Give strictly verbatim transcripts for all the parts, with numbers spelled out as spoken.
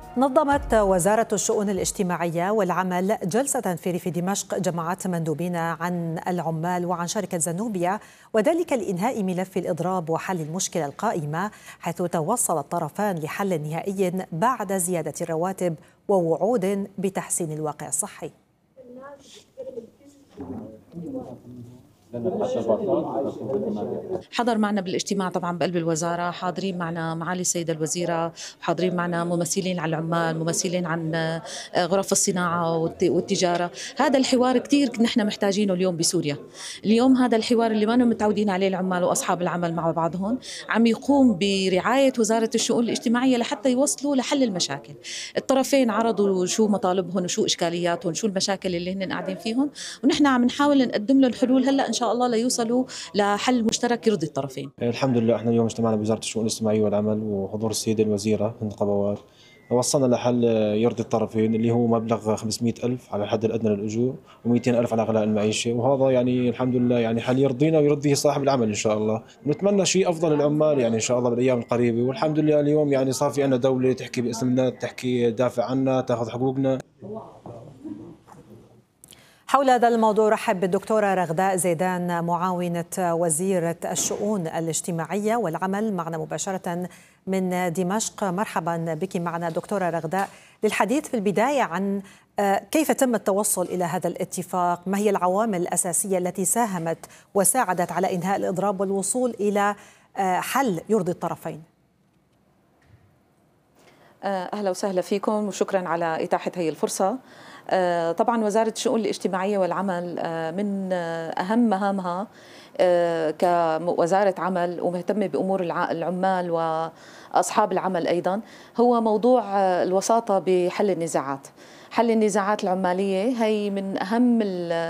نظمت وزارة الشؤون الاجتماعية والعمل جلسة في ريف دمشق جمعت مندوبين عن العمال وعن شركة زنوبيا، وذلك لإنهاء ملف الإضراب وحل المشكلة القائمة، حيث توصل الطرفان لحل نهائي بعد زيادة الرواتب ووعود بتحسين الواقع الصحي. حضر معنا بالاجتماع طبعا بقلب الوزارة، حاضرين معنا معالي السيدة الوزيرة، حاضرين معنا ممثلين عن العمال، ممثلين عن غرف الصناعة والتجارة. هذا الحوار كثير نحن محتاجينه اليوم بسوريا. اليوم هذا الحوار اللي ما متعودين عليه العمال وأصحاب العمل مع بعضهم عم يقوم برعاية وزارة الشؤون الاجتماعية لحتى يوصلوا لحل المشاكل. الطرفين عرضوا شو مطالبهم وشو إشكالياتهم، شو المشاكل اللي هن قاعدين فيهم، ونحن عم نحاول نقدم لهم حلول هلا إن شاء الله ليوصلوا لحل مشترك يرضي الطرفين. الحمد لله احنا اليوم اجتمعنا بوزارة الشؤون الاجتماعية والعمل وحضور السيدة الوزيرة هند قبوات، وصلنا لحل يرضي الطرفين اللي هو مبلغ خمسمئة ألف على الحد الأدنى للأجور ومئتين ألف على غلاء المعيشة، وهذا يعني الحمد لله يعني حل يرضينا ويرضيه صاحب العمل إن شاء الله. نتمنى شيء أفضل للعمال يعني إن شاء الله بالأيام القريبة، والحمد لله اليوم يعني صار في عندنا دولة تحكي باسمنا، تحكي تدافع عنا، تأخذ حقوقنا. حول هذا الموضوع رحب بالدكتورة رغداء زيدان معاونة وزيرة الشؤون الاجتماعية والعمل معنا مباشرة من دمشق. مرحبا بك معنا دكتورة رغداء، للحديث في البداية عن كيف تم التوصل إلى هذا الاتفاق، ما هي العوامل الأساسية التي ساهمت وساعدت على إنهاء الإضراب والوصول إلى حل يرضي الطرفين. أهلا وسهلا فيكم وشكرا على إتاحة هذه الفرصة. طبعا وزارة الشؤون الاجتماعية والعمل من أهم مهامها كوزارة عمل ومهتمة بأمور العمال وأصحاب العمل أيضا هو موضوع الوساطة بحل النزاعات. حل النزاعات العمالية هي من أهم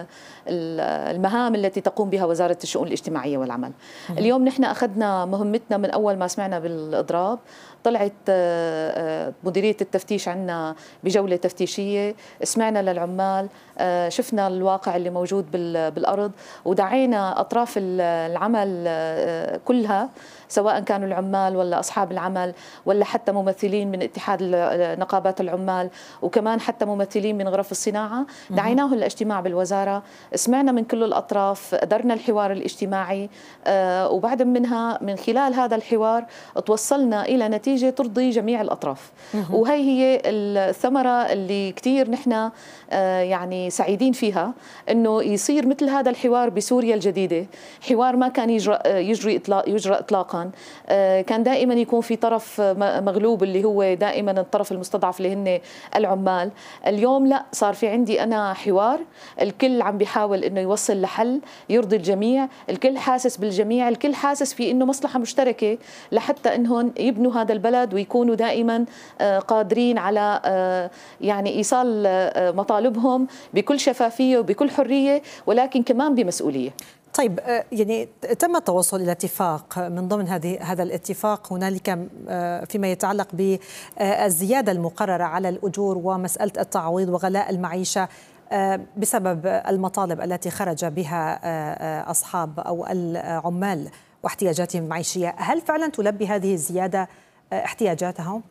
المهام التي تقوم بها وزارة الشؤون الاجتماعية والعمل. اليوم نحن أخذنا مهمتنا من أول ما سمعنا بالإضراب، طلعت مديرية التفتيش عنا بجولة تفتيشية، سمعنا للعمال، شفنا الواقع اللي موجود بالأرض، ودعينا أطراف العمل كلها سواء كانوا العمال ولا أصحاب العمل ولا حتى ممثلين من اتحاد نقابات العمال وكمان حتى ممثلين من غرف الصناعة، دعيناهم للاجتماع بالوزارة، سمعنا من كل الأطراف، أدرنا الحوار الاجتماعي، وبعد منها من خلال هذا الحوار توصلنا إلى نتيجة ترضي جميع الأطراف. وهي هي الثمرة اللي كتير نحن يعني سعيدين فيها، أنه يصير مثل هذا الحوار بسوريا الجديدة، حوار ما كان يجرى يجري إطلاق يجرى إطلاقا، كان دائما يكون في طرف مغلوب اللي هو دائما الطرف المستضعف اللي هن العمال. اليوم لا، صار في عندي أنا حوار، الكل عم بيحاول أنه يوصل لحل يرضي الجميع، الكل حاسس بالجميع، الكل حاسس في أنه مصلحة مشتركة لحتى أنهم يبنوا هذا البلد ويكونوا دائما قادرين على يعني إيصال مطالبهم بكل شفافية وبكل حرية، ولكن كمان بمسؤولية. طيب يعني تم التوصل إلى اتفاق، من ضمن هذه هذا الاتفاق هنالك فيما يتعلق بالزيادة المقررة على الأجور ومسألة التعويض وغلاء المعيشة بسبب المطالب التي خرج بها أصحاب أو العمال واحتياجاتهم المعيشية. هل فعلا تلبي هذه الزيادة احتياجاتهم؟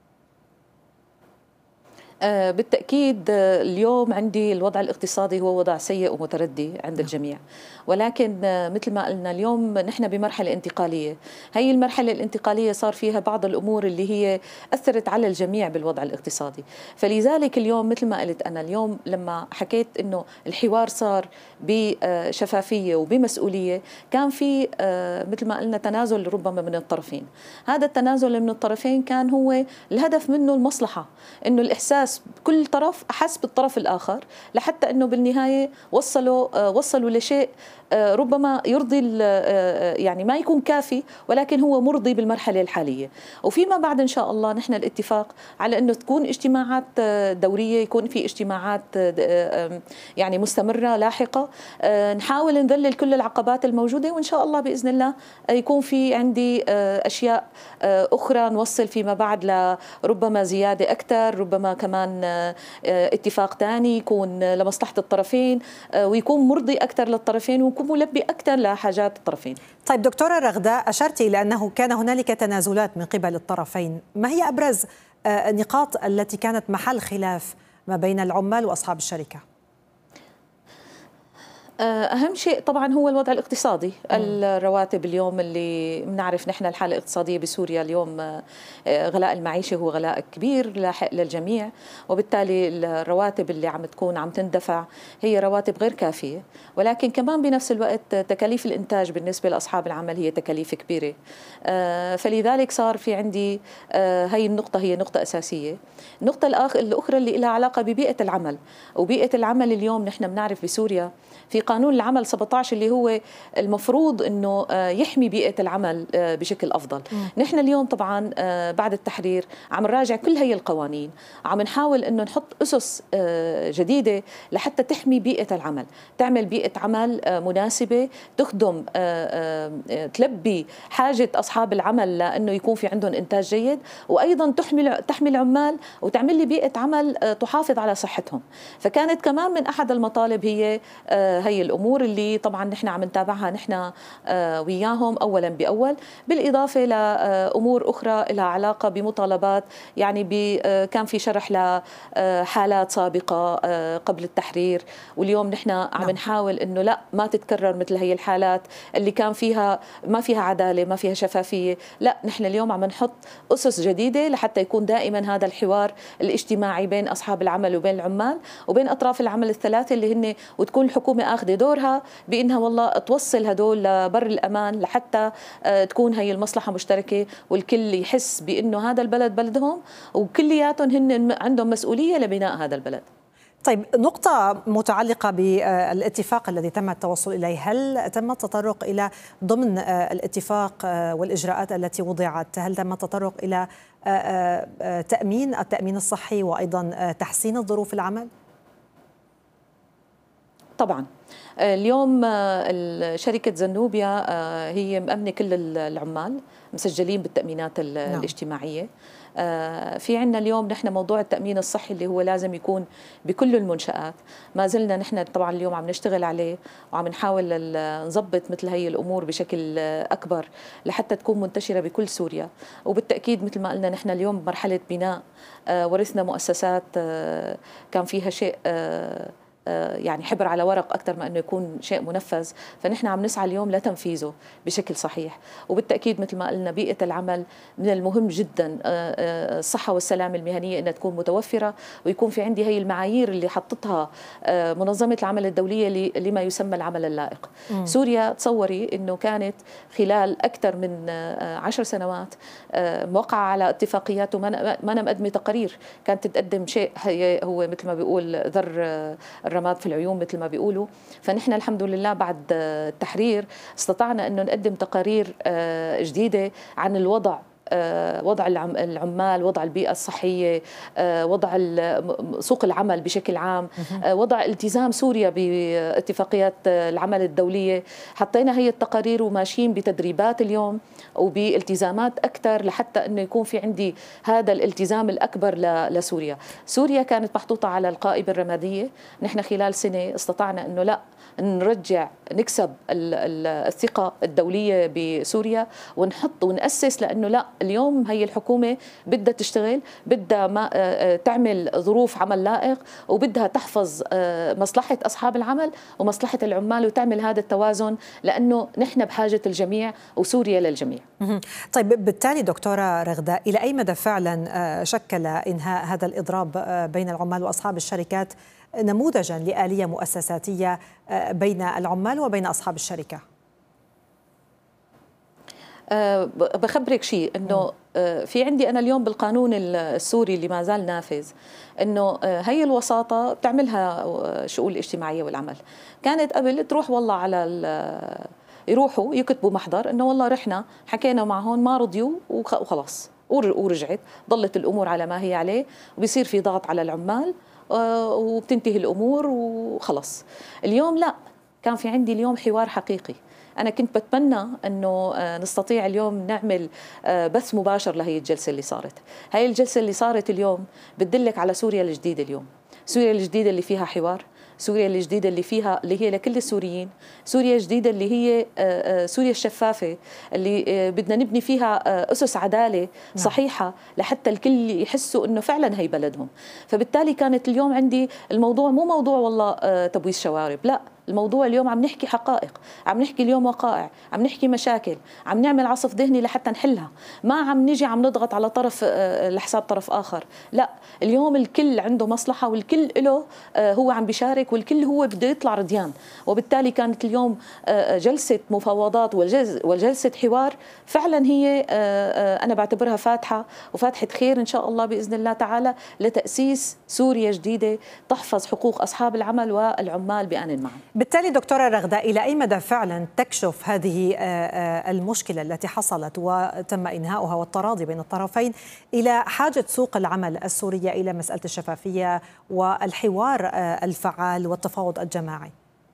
بالتأكيد اليوم عندي الوضع الاقتصادي هو وضع سيء ومتردي عند الجميع، ولكن مثل ما قلنا اليوم نحن بمرحلة انتقالية. هي المرحلة الانتقالية صار فيها بعض الأمور اللي هي أثرت على الجميع بالوضع الاقتصادي، فلذلك اليوم مثل ما قلت أنا اليوم لما حكيت إنه الحوار صار بشفافية وبمسؤولية، كان في مثل ما قلنا تنازل ربما من الطرفين. هذا التنازل من الطرفين كان هو الهدف منه المصلحة، إنه الإحساس كل طرف أحس بالطرف الآخر لحتى أنه بالنهاية وصلوا وصلوا لشيء ربما يرضي يعني ما يكون كافي ولكن هو مرضي بالمرحلة الحالية. وفيما بعد إن شاء الله نحن الاتفاق على أنه تكون اجتماعات دورية، يكون في اجتماعات يعني مستمرة لاحقة، نحاول نذلل كل العقبات الموجودة، وإن شاء الله بإذن الله يكون في عندي أشياء أخرى نوصل فيما بعد لربما زيادة أكثر، ربما كمان كمان اتفاق ثاني يكون لمصلحة الطرفين ويكون مرضي أكثر للطرفين ويكون ملبي أكثر لحاجات الطرفين. طيب دكتورة رغداء، أشرتي إلى أنه كان هنالك تنازلات من قبل الطرفين، ما هي أبرز النقاط التي كانت محل خلاف ما بين العمال وأصحاب الشركة؟ أهم شيء طبعا هو الوضع الاقتصادي. الرواتب اليوم اللي بنعرف نحن الحالة الاقتصادية بسوريا اليوم غلاء المعيشة هو غلاء كبير لاحق للجميع، وبالتالي الرواتب اللي عم تكون عم تندفع هي رواتب غير كافية، ولكن كمان بنفس الوقت تكاليف الإنتاج بالنسبة لأصحاب العمل هي تكاليف كبيرة. فلذلك صار في عندي هي النقطة هي نقطة أساسية. النقطة الأخرى اللي لها علاقة ببيئة العمل، وبيئة العمل اليوم نحن بنعرف بسوريا في قانون العمل سبعة عشر اللي هو المفروض انه يحمي بيئه العمل بشكل افضل. م. نحن اليوم طبعا بعد التحرير عم نراجع كل هي القوانين، عم نحاول انه نحط اسس جديده لحتى تحمي بيئه العمل، تعمل بيئه عمل مناسبه تخدم تلبي حاجه اصحاب العمل لانه يكون في عندهم انتاج جيد، وايضا تحمي تحمي العمال وتعمل لي بيئه عمل تحافظ على صحتهم. فكانت كمان من احد المطالب هي هي الأمور اللي طبعا نحن عم نتابعها نحن وياهم أولا بأول، بالإضافة لأمور أخرى لها علاقة بمطالبات، يعني كان في شرح لحالات سابقة قبل التحرير، واليوم نحن عم نحاول إنه لا ما تتكرر مثل هي الحالات اللي كان فيها ما فيها عدالة ما فيها شفافية. لا نحن اليوم عم نحط أسس جديدة لحتى يكون دائما هذا الحوار الاجتماعي بين أصحاب العمل وبين العمال وبين أطراف العمل الثلاثة اللي هن، وتكون الحكومة أخذ دورها بأنها والله توصل هدول لبر الأمان لحتى تكون هي المصلحة مشتركة والكل يحس بأنه هذا البلد بلدهم وكلياتهم هن عندهم مسؤولية لبناء هذا البلد. طيب نقطة متعلقة بالاتفاق الذي تم التوصل إليه، هل تم التطرق إلى ضمن الاتفاق والإجراءات التي وضعت، هل تم التطرق إلى تأمين التأمين الصحي وأيضا تحسين ظروف العمل؟ طبعا اليوم شركة زنوبيا هي مأمنة كل العمال مسجلين بالتأمينات نعم. الاجتماعية. في عنا اليوم نحن موضوع التأمين الصحي اللي هو لازم يكون بكل المنشآت، ما زلنا نحن طبعا اليوم عم نشتغل عليه وعم نحاول نضبط مثل هي الأمور بشكل أكبر لحتى تكون منتشرة بكل سوريا. وبالتأكيد مثل ما قلنا نحن اليوم بمرحلة بناء، ورثنا مؤسسات كان فيها شيء يعني حبر على ورق أكثر ما أنه يكون شيء منفذ، فنحن عم نسعى اليوم لتنفيذه بشكل صحيح. وبالتأكيد مثل ما قلنا بيئة العمل من المهم جدا الصحة والسلامة المهنية أنها تكون متوفرة، ويكون في عندي هي المعايير اللي حطتها منظمة العمل الدولية لما يسمى العمل اللائق. م. سوريا تصوري أنه كانت خلال أكثر من عشر سنوات موقعة على اتفاقيات وما أنا مقدمة تقارير كانت تقدم شيء هو مثل ما بيقول ذر الرماد في العيون مثل ما بيقولوا. فنحن الحمد لله بعد التحرير استطعنا أنه نقدم تقارير جديدة عن الوضع، وضع العمال، وضع البيئة الصحية، وضع سوق العمل بشكل عام، وضع التزام سوريا باتفاقيات العمل الدولية. حطينا هي التقارير وماشيين بتدريبات اليوم وبالتزامات أكثر لحتى أنه يكون في عندي هذا الالتزام الأكبر لسوريا. سوريا كانت محطوطة على القائمة الرمادية، نحن خلال سنة استطعنا أنه لا نرجع نكسب الثقة الدولية بسوريا ونحط ونأسس، لأنه لا اليوم هي الحكومة بدها تشتغل، بدها ما تعمل ظروف عمل لائق، وبدها تحفظ مصلحة أصحاب العمل ومصلحة العمال وتعمل هذا التوازن، لأنه نحن بحاجة الجميع وسوريا للجميع. طيب بالتالي دكتورة رغداء، إلى أي مدى فعلا شكل إنهاء هذا الإضراب بين العمال وأصحاب الشركات نموذجا لآلية مؤسساتية بين العمال وبين أصحاب الشركة؟ أه بخبرك شيء انه أه في عندي انا اليوم بالقانون السوري اللي ما زال نافذ انه أه هي الوساطه بتعملها شؤون الاجتماعيه والعمل. كانت قبل تروح والله على يروحوا يكتبوا محضر انه والله رحنا حكينا معهم ما رضيوا وخلاص ورجعت، ضلت الامور على ما هي عليه، وبيصير في ضغط على العمال وبتنتهي الامور وخلص. اليوم لا، كان في عندي اليوم حوار حقيقي. أنا كنت بتمنى أنه نستطيع اليوم نعمل بث مباشر لهي الجلسة اللي صارت. هاي الجلسة اللي صارت اليوم بتدلك على سوريا الجديدة اليوم، سوريا الجديدة اللي فيها حوار، سوريا الجديدة اللي فيها اللي هي لكل السوريين، سوريا الجديدة اللي هي سوريا الشفافة اللي بدنا نبني فيها أسس عدالة صحيحة لحتى الكل يحسوا إنه فعلا هي بلدهم. فبالتالي كانت اليوم عندي الموضوع مو موضوع والله تبويض شوارب، لا، الموضوع اليوم عم نحكي حقائق، عم نحكي اليوم وقائع، عم نحكي مشاكل، عم نعمل عصف ذهني لحتى نحلها، ما عم نجي عم نضغط على طرف لحساب طرف آخر، لا، اليوم الكل عنده مصلحة والكل له هو عم بيشارك والكل هو بده يطلع رضيان. وبالتالي كانت اليوم جلسة مفاوضات وجلسة حوار فعلا هي أنا بعتبرها فاتحة وفاتحة خير إن شاء الله بإذن الله تعالى لتأسيس سوريا جديدة تحفظ حقوق أصحاب العمل والعمال بآن معا. بالتالي دكتورة رغداء، إلى أي مدى فعلا تكشف هذه المشكلة التي حصلت وتم إنهاؤها والتراضي بين الطرفين إلى حاجة سوق العمل السورية إلى مسألة الشفافية والحوار الفعال والتفاوض الجماعي؟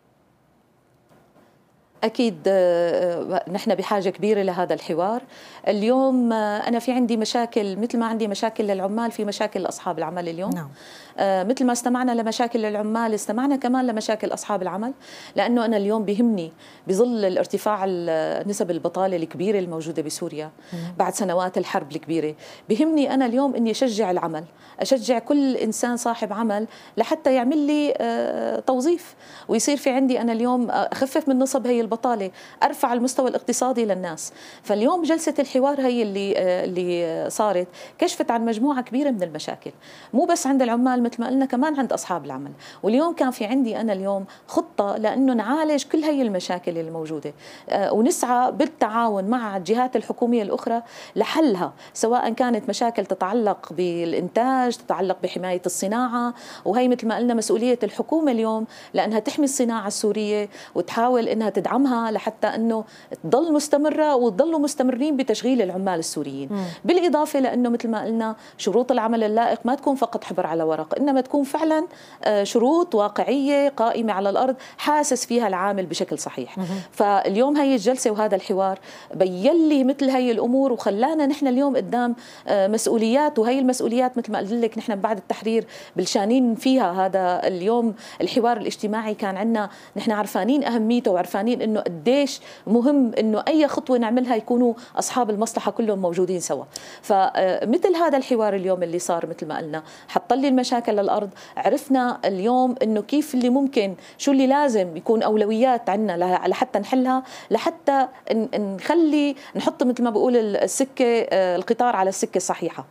أكيد نحن بحاجة كبيرة لهذا الحوار. اليوم أنا في عندي مشاكل مثل ما عندي مشاكل للعمال، في مشاكل لأصحاب العمل اليوم. نعم. مثل ما استمعنا لمشاكل للعمال استمعنا كمان لمشاكل أصحاب العمل، لأنه أنا اليوم بهمني بظل الارتفاع نسب البطالة الكبيرة الموجودة بسوريا بعد سنوات الحرب الكبيرة، بهمني أنا اليوم أني أشجع العمل، أشجع كل إنسان صاحب عمل لحتى يعمل لي توظيف ويصير في عندي أنا اليوم أخفف من نصب هي البطالة، أرفع المستوى الاقتصادي للناس. فاليوم جلسة الحوار هي اللي اللي صارت كشفت عن مجموعة كبيرة من المشاكل، مو بس عند العمال مثل ما قلنا، كمان عند أصحاب العمل. واليوم كان في عندي أنا اليوم خطة لأنه نعالج كل هي المشاكل الموجودة ونسعى بالتعاون مع الجهات الحكومية الأخرى لحلها، سواء كانت مشاكل تتعلق بالإنتاج، تتعلق بحماية الصناعة، وهي مثل ما قلنا مسؤولية الحكومة اليوم لأنها تحمي الصناعة السورية وتحاول أنها تدعمها لحتى أنه تضل مستمرة وتضلوا مستمرين بتشغيل العمال السوريين. م. بالإضافة لأنه مثل ما قلنا شروط العمل اللائق ما تكون فقط حبر على ورق، إنما تكون فعلا شروط واقعية قائمة على الأرض حاسس فيها العامل بشكل صحيح. م. فاليوم هي الجلسة وهذا الحوار بين لي مثل هي الأمور وخلانا نحن اليوم قدام مسؤوليات، وهي المسؤوليات مثل ما قلت لك نحن بعد التحرير بالشانين فيها. هذا اليوم الحوار الاجتماعي كان عندنا نحن عرفانين أهميته وعرفانين إنه قديش مهم إنه أي خطوة نعملها يكونوا أصحاب المصلحة كلهم موجودين سوا. فمثل هذا الحوار اليوم اللي صار مثل ما قلنا حط لي المشاكل للأرض، عرفنا اليوم إنه كيف اللي ممكن شو اللي لازم يكون أولويات عندنا لحتى نحلها، لحتى نخلي نحط مثل ما بقول السكة القطار على السكة الصحيحة.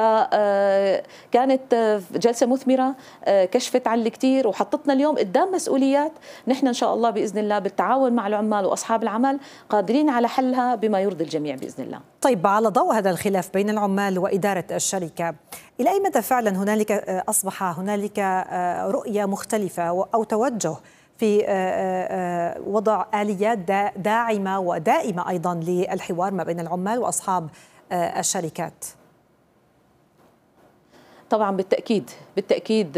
فكانت جلسة مثمرة كشفت عن الكثير وحطتنا اليوم قدام مسؤوليات نحن إن شاء الله بإذن الله بالتعاون مع العمال وأصحاب العمل قادرين على حلها بما يرضي الجميع بإذن الله. طيب، على ضوء هذا الخلاف بين العمال وإدارة الشركة، إلى أي مدى فعلا هنالك أصبح هنالك رؤية مختلفة أو توجه في وضع آليات داعمة ودائمة أيضا للحوار ما بين العمال وأصحاب الشركات؟ طبعا بالتأكيد بالتأكيد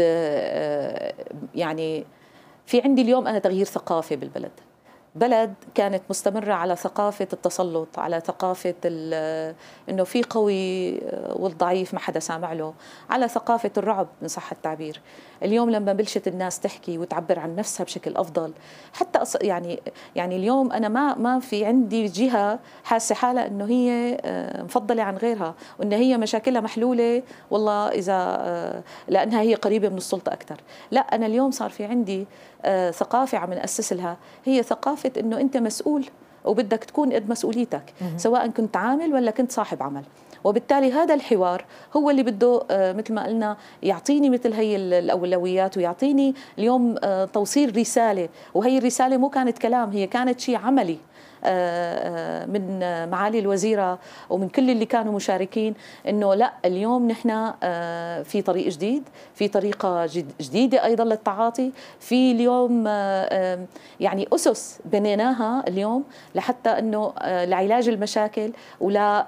يعني في عندي اليوم أنا تغيير ثقافي بالبلد. بلد كانت مستمرة على ثقافة التسلط، على ثقافة إنه في قوي والضعيف ما حدا سامع له، على ثقافة الرعب إن صح التعبير. اليوم لما بلشت الناس تحكي وتعبر عن نفسها بشكل أفضل، حتى يعني يعني اليوم أنا ما ما في عندي جهة حاسة حالها إنه هي مفضلة عن غيرها وإن هي مشاكلها محلولة والله إذا لأنها هي قريبة من السلطة أكثر. لا، أنا اليوم صار في عندي ثقافة عم نأسس لها، هي ثقافة إنه أنت مسؤول وبدك تكون قد مسؤوليتك سواء كنت عامل ولا كنت صاحب عمل. وبالتالي هذا الحوار هو اللي بده مثل ما قلنا يعطيني مثل هي الأولويات ويعطيني اليوم توصيل رسالة، وهي الرسالة مو كانت كلام، هي كانت شيء عملي من معالي الوزيرة ومن كل اللي كانوا مشاركين إنه لا، اليوم نحن في طريق جديد، في طريقة جديدة أيضا للتعاطي، في اليوم يعني أسس بنيناها اليوم لحتى أنه لعلاج المشاكل ولا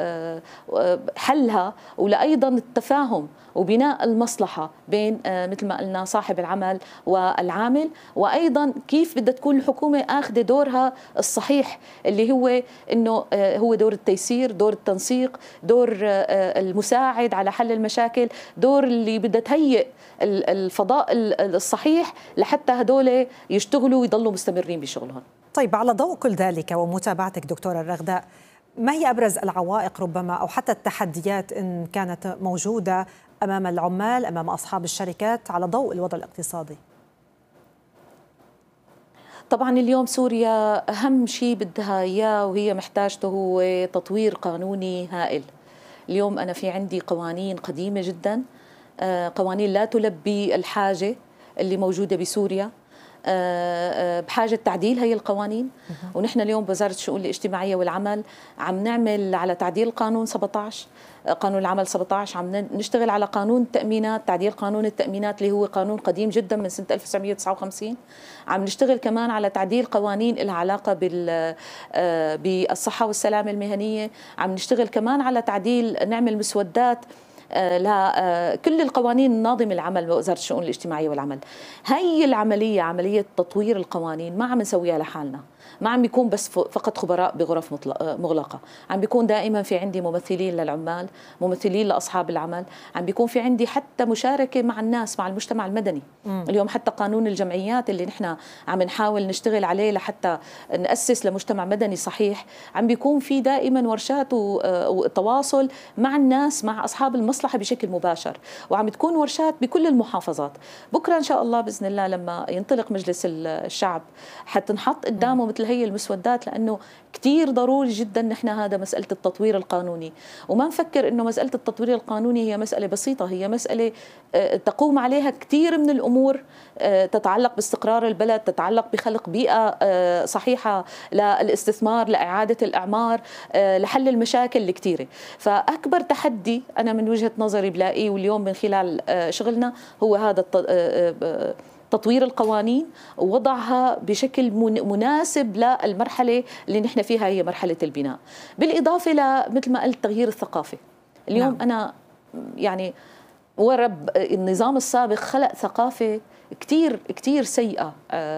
حلها ولا أيضا التفاهم وبناء المصلحة بين مثل ما قلنا صاحب العمل والعامل، وأيضا كيف بدها تكون الحكومة أخذ دورها الصحيح اللي هو أنه هو دور التيسير، دور التنسيق، دور المساعد على حل المشاكل، دور اللي بدها تهيئ الفضاء الصحيح لحتى هدول يشتغلوا ويضلوا مستمرين بشغلهم. طيب، على ضوء كل ذلك ومتابعتك دكتورة رغداء، ما هي أبرز العوائق ربما أو حتى التحديات إن كانت موجودة أمام العمال، أمام أصحاب الشركات على ضوء الوضع الاقتصادي؟ طبعا اليوم سوريا أهم شيء بدها إياه وهي محتاجته هو تطوير قانوني هائل. اليوم أنا في عندي قوانين قديمة جدا، قوانين لا تلبي الحاجة اللي موجودة بسوريا، بحاجة تعديل هي القوانين. ونحن اليوم بوزارة الشؤون الاجتماعية والعمل عم نعمل على تعديل قانون سبعة عشر، قانون العمل سبعة عشر، عم نشتغل على قانون التأمينات، تعديل قانون التأمينات اللي هو قانون قديم جدا من سنة ألف وتسعمئة وتسعة وخمسين. عم نشتغل كمان على تعديل قوانين لها علاقة بال بالصحة والسلامة المهنية. عم نشتغل كمان على تعديل، نعمل مسودات لكل القوانين الناظمة العمل بوزارة الشؤون الاجتماعية والعمل. هي العملية، عملية تطوير القوانين، ما عم نسويها لحالنا، ما عم بيكون بس فقط خبراء بغرف مغلقة، عم بيكون دائما في عندي ممثلين للعمال، ممثلين لأصحاب العمل، عم بيكون في عندي حتى مشاركة مع الناس، مع المجتمع المدني. م. اليوم حتى قانون الجمعيات اللي نحن عم نحاول نشتغل عليه لحتى نأسس لمجتمع مدني صحيح، عم بيكون في دائما ورشات وتواصل مع الناس، مع أصحاب المصلحة بشكل مباشر، وعم تكون ورشات بكل المحافظات. بكرة إن شاء الله بإذن الله لما ينطلق مجلس الشعب حتنحط قدامه مثل هي المسودات، لأنه كتير ضروري جدا نحن هذا مسألة التطوير القانوني. وما نفكر إنه مسألة التطوير القانوني هي مسألة بسيطة، هي مسألة تقوم عليها كتير من الأمور تتعلق باستقرار البلد، تتعلق بخلق بيئة صحيحة للاستثمار، لإعادة الأعمار، لحل المشاكل الكتيرة. فأكبر تحدي أنا من وجهة نظري بلاقيه واليوم من خلال شغلنا هو هذا تطوير القوانين ووضعها بشكل مناسب للمرحلة اللي نحن فيها، هي مرحلة البناء. بالإضافة لمثل ما قلت تغيير الثقافة. اليوم نعم. أنا يعني ورب النظام السابق خلق ثقافة كتير كتير سيئة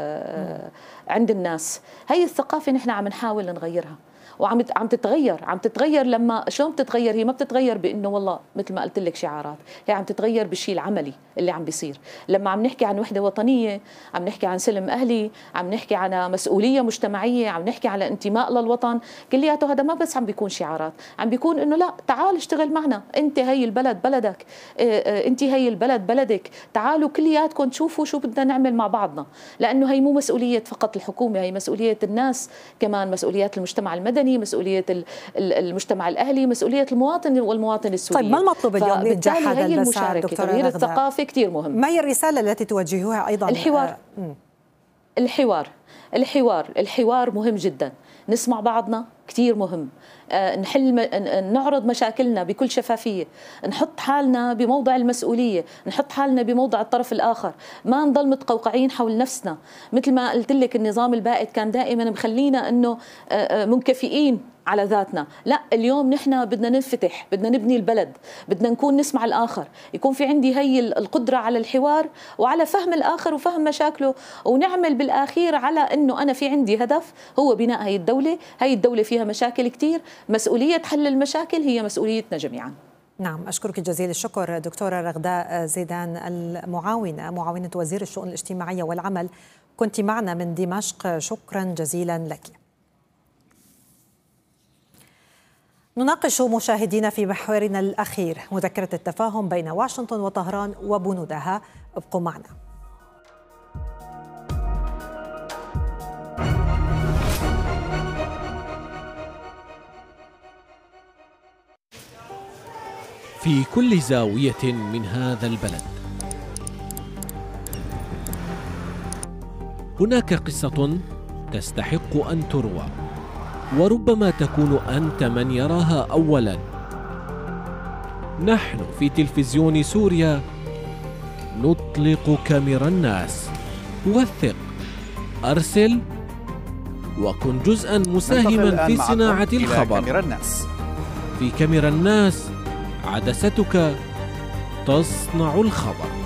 عند الناس. هي الثقافة نحن عم نحاول نغيرها، وعم عم تتغير عم تتغير لما شلون بتتغير؟ هي ما بتتغير بانه والله مثل ما قلت لك شعارات، هي عم تتغير بالشيء العملي اللي عم بيصير. لما عم نحكي عن وحده وطنيه، عم نحكي عن سلم اهلي، عم نحكي عن مسؤوليه مجتمعيه، عم نحكي على انتماء للوطن، كلياته هذا ما بس عم بيكون شعارات، عم بيكون انه لا، تعال اشتغل معنا، انت هي البلد بلدك، انت هي البلد بلدك، تعالوا كلياتكم تشوفوا شو بدنا نعمل مع بعضنا. لانه هي مو مسؤوليه فقط الحكومه، هي مسؤوليه الناس كمان، مسؤوليات المجتمع المدني، مسؤولية المجتمع الأهلي، مسؤولية المواطن والمواطن السوري. طيب، ما المطلوب اليوم لإنجاح هذا المسار دكتورة تغيير رغداء؟ الثقافة كتير مهم. ما هي الرسالة التي توجهوها أيضا؟ الحوار. آه الحوار الحوار الحوار مهم جدا، نسمع بعضنا كتير مهم، نحل نعرض مشاكلنا بكل شفافية، نحط حالنا بموضع المسؤولية، نحط حالنا بموضع الطرف الآخر، ما نضل متقوقعين حول نفسنا. مثل ما قلت لك النظام البائد كان دائما مخلينا أنه منكفئين على ذاتنا. لا، اليوم نحن بدنا ننفتح، بدنا نبني البلد، بدنا نكون نسمع الآخر، يكون في عندي هي القدرة على الحوار وعلى فهم الآخر وفهم مشاكله، ونعمل بالأخير على أنه أنا في عندي هدف هو بناء هي الدولة. هي الدولة فيها مشاكل كتير، مسؤولية حل المشاكل هي مسؤوليتنا جميعا. نعم، أشكرك جزيل الشكر دكتورة رغداء زيدان، المعاونة معاونة وزير الشؤون الاجتماعية والعمل، كنت معنا من دمشق، شكرا جزيلا لك. نناقش مشاهدينا في محورنا الأخير مذكرة التفاهم بين واشنطن وطهران وبنودها، ابقوا معنا. في كل زاوية من هذا البلد هناك قصة تستحق أن تروى. وربما تكون أنت من يراها أولاً. نحن في تلفزيون سوريا نطلق كاميرا الناس. وثق، أرسل، وكن جزءاً مساهماً في صناعة الخبر. كاميرا الناس. في كاميرا الناس عدستك تصنع الخبر.